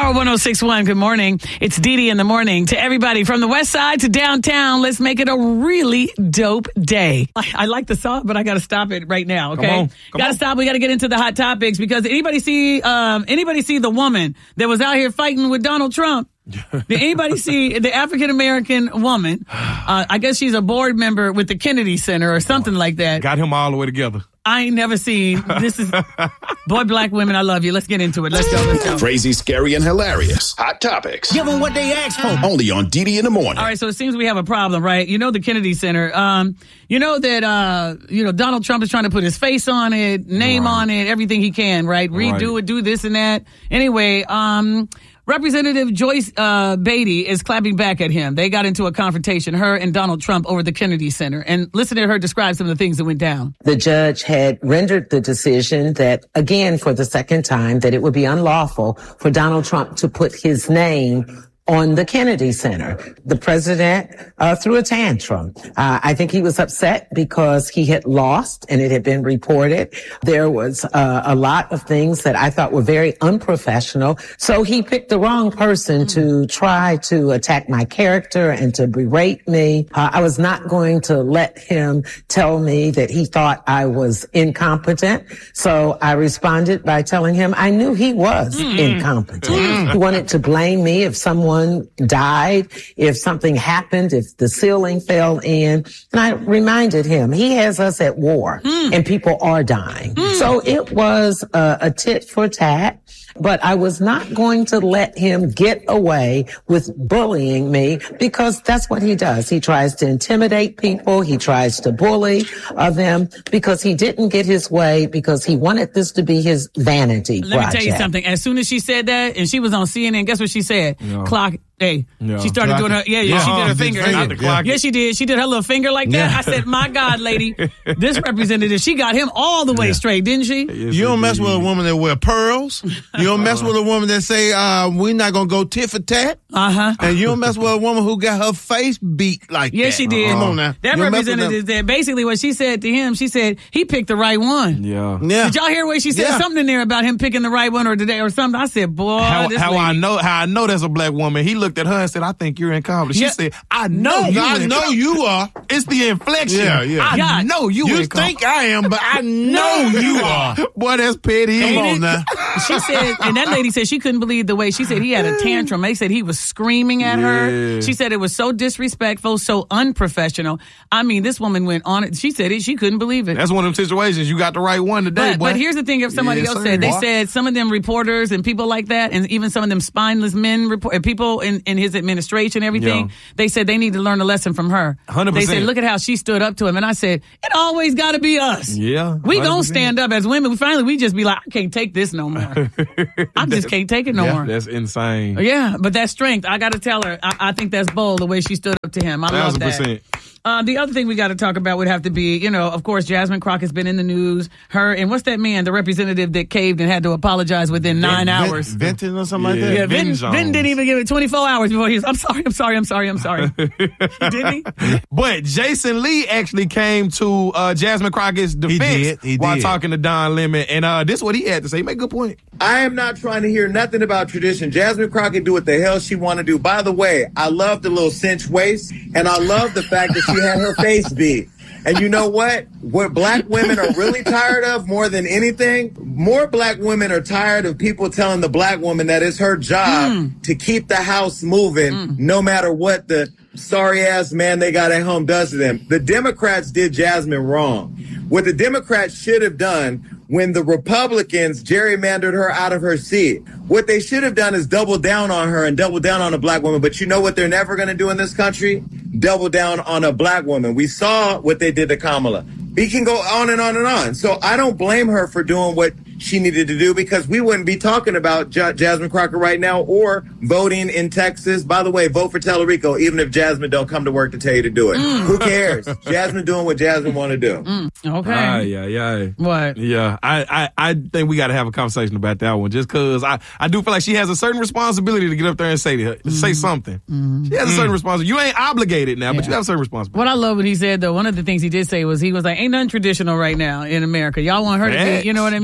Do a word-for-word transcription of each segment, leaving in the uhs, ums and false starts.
Power one oh six point one, good morning. It's Dee Dee in the morning. To everybody from the west side to downtown, let's make it a really dope day. I, I like the song, but I got to stop it right now, okay? Come on. Come Got to on. stop. We got to get into the hot topics because anybody see um, anybody see the woman that was out here fighting with Donald Trump? Did anybody see the African-American woman? Uh, I guess she's a board member with the Kennedy Center or something like that. Got him all the way together. I ain't never seen. This is, boy, black women, I love you. Let's get into it. Let's go, let's go. Crazy, scary, and hilarious. Hot topics. Give them what they asked for. Only on Dee Dee in the morning. All right, so it seems we have a problem, right? You know the Kennedy Center. Um, you know that, uh, you know, Donald Trump is trying to put his face on it, name Right. on it, everything he can, right? Redo Right. it, do this and that. Anyway, um... Representative Joyce uh, Beatty is clapping back at him. They got into a confrontation, her and Donald Trump, over the Kennedy Center. And listen to her describe some of the things that went down. The judge had rendered the decision that, again, for the second time, that it would be unlawful for Donald Trump to put his name on the Kennedy Center. The president uh, threw a tantrum. Uh, I think he was upset because he had lost and it had been reported. There was uh, a lot of things that I thought were very unprofessional. So he picked the wrong person to try to attack my character and to berate me. Uh, I was not going to let him tell me that he thought I was incompetent. So I responded by telling him I knew he was mm. incompetent. Mm. He wanted to blame me if someone died, if something happened, if the ceiling fell in. And I reminded him, he has us at war mm. and people are dying. Mm. So it was uh, a tit for tat. But I was not going to let him get away with bullying me because that's what he does. He tries to intimidate people. He tries to bully uh, them because he didn't get his way because he wanted this to be his vanity Let project. me tell you something. As soon as she said that and she was on C N N, guess what she said? Yeah. Clock. Hey, Yeah. she started Clock doing her, it. yeah, yeah, Yeah. she did her Uh-huh. finger. Did finger. Clock it. Yeah, she did. She did her little finger like that. Yeah. I said, my God, lady, this representative, she got him all the way Yeah. straight, didn't she? Yes, You don't mess indeed. with a woman that wear pearls. You don't mess with a woman that say, uh, we're not going to go tit for tat. Uh-huh. And you don't mess with a woman who got her face beat like Yes, that. she did. Come on now. That You don't mess with representative them. said, basically what she said to him, she said, he picked the right one. Yeah. Yeah. Did y'all hear what she said? Yeah. Something in there about him picking the right one or today or something. I said, boy, How, this how lady. I know how I know that's a black woman. He looked at her and said, I think you're incompetent. She Yeah. said, I know you I know incompetent. you are. It's the inflection. Yeah, yeah. I God. know you You incompetent. think I am, but I know you are. Boy, that's petty. Come Ain't on it? now. She said, and that lady said she couldn't believe the way she said he had a tantrum. They said he was screaming at Yeah. her. She said it was so disrespectful, so unprofessional. I mean, this woman went on it. She said it. She couldn't believe it. That's one of them situations. You got the right one today, But, boy. but here's the thing: if somebody Yes, else sir, said, they boy. said some of them reporters and people like that, and even some of them spineless men, report, people in, in his administration, everything, Yeah. they said they need to learn a lesson from her. one hundred They percent. said, look at how she stood up to him, and I said, it always got to be us. Yeah, we one hundred gonna percent. stand up as women. We finally we just be like, I can't take this no more. I just can't take it no Yeah, more. that's insane. Yeah, but that strength, I got to tell her. I, I think that's bold the way she stood up to him. I love Thousand that. percent. Uh, the other thing we got to talk about would have to be, you know, of course, Jasmine Crockett's been in the news. Her and what's that man, the representative that caved and had to apologize within nine Vent- hours. Venting or something Yeah. like Yeah, that? Vinton, Jones. Vinton didn't even give it twenty-four hours before he was, I'm sorry, I'm sorry, I'm sorry, I'm sorry. Didn't he? But Jason Lee actually came to uh, Jasmine Crockett's defense did, he while did. talking to Don Lemon. And uh, this is what he had to say. He made a good point. I am not trying to hear nothing about tradition. Jasmine Crockett do what the hell she want to do. By the way, I love the little cinch waist, and I love the fact that she had her face beat. And you know what? What black women are really tired of more than anything, more black women are tired of people telling the black woman that it's her job mm. to keep the house moving mm. no matter what the sorry-ass man they got at home does to them. The Democrats did Jasmine wrong. What the Democrats should have done when the Republicans gerrymandered her out of her seat, what they should have done is double down on her and double down on a black woman. But you know what they're never going to do in this country? Double down on a black woman. We saw what they did to Kamala. We can go on and on and on. So I don't blame her for doing what she needed to do because we wouldn't be talking about J- Jasmine Crockett right now or voting in Texas. By the way, vote for Tellerico, even if Jasmine don't come to work to tell you to do it. Mm. Who cares? Jasmine doing what Jasmine want to do. Mm. Okay. Ah, yeah, yeah. What? Yeah, I, I, I think we got to have a conversation about that one just because I, I do feel like she has a certain responsibility to get up there and say to, mm. say something. Mm. She has a certain mm. responsibility. You ain't obligated now, yeah. but you have a certain responsibility. What I love what he said, though, one of the things he did say was he was like, ain't nothing traditional right now in America. Y'all want her to be, you know what I mean? He was like,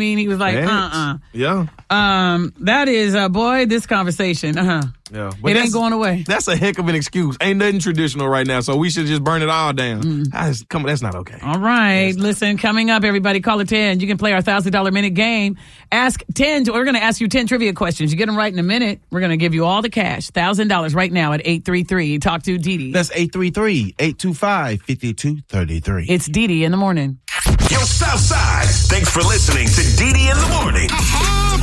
like, Facts. uh-uh. Yeah. Um, that is, uh, boy, this conversation, uh-huh. Yeah. It ain't going away. That's a heck of an excuse. Ain't nothing traditional right now, so we should just burn it all down. Mm. That's, come on, that's not okay. All right. Listen, coming up, everybody, call it ten. You can play our one thousand dollars minute game. Ask ten. We're going to ask you ten trivia questions. You get them right in a minute. We're going to give you all the cash. one thousand dollars right now at eight three three. Talk to Dee Dee. That's eight three three, eight two five, five two three three. It's Dee Dee in the morning. Yo, Southside. Thanks for listening to Dee Dee in the Morning.